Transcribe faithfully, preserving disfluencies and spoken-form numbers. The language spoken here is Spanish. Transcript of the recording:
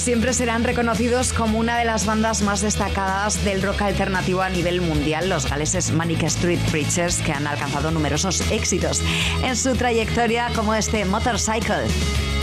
siempre serán reconocidos como una de las bandas más destacadas del rock alternativo a nivel mundial, los galeses Manic Street Preachers, que han alcanzado numerosos éxitos en su trayectoria, como este Motorcycle.